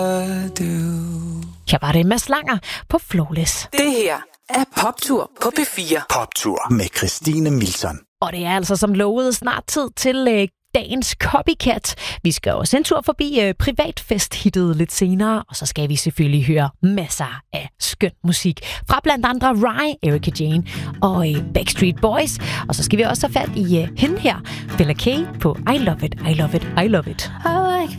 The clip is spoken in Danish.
Her var det Mads Langer på Flawless. Det her er Poptur på P4. Poptur med Christine Milton. Og det er altså som lovet snart tid til dagens Copycat. Vi skal også en tur forbi privatfesthittet lidt senere, og så skal vi selvfølgelig høre masser af skøn musik fra blandt andre Rye, Erika Jane og Backstreet Boys. Og så skal vi også have fat i hende her, Bella K på I Love It, I Love It, I Love It. I like